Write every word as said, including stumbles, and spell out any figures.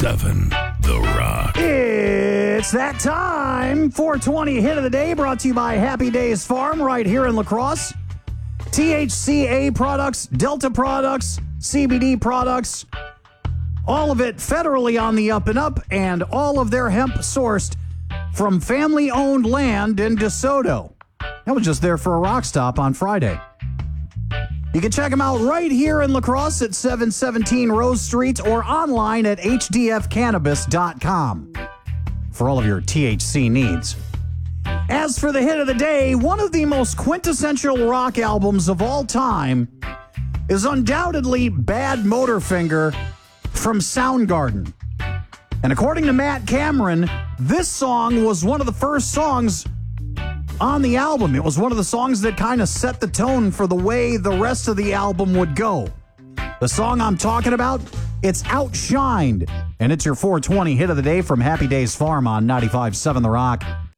seven The Rock. It's that time. four twenty hit of the day brought to you by Happy Days Farm right here in La Crosse. T H C A products, Delta products, C B D products, all of it federally on the up and up, and all of their hemp sourced from family-owned land in DeSoto. That was just there for a rock stop on Friday. You can check them out right here in La Crosse at seven seventeen Rose Street or online at h d f cannabis dot com for all of your T H C needs. As for the hit of the day, one of the most quintessential rock albums of all time is undoubtedly Bad Motorfinger from Soundgarden. And according to Matt Cameron, this song was one of the first songs on the album. It was one of the songs that kind of set the tone for the way the rest of the album would go. The song I'm talking about, it's Outshined, and it's your four twenty hit of the day from Happy Days Farm on ninety-five point seven The Rock.